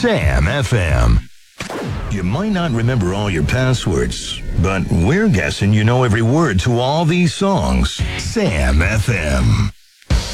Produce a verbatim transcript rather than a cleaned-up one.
Sam F M. You might not remember all your passwords, but we're guessing you know every word to all these songs. Sam F M.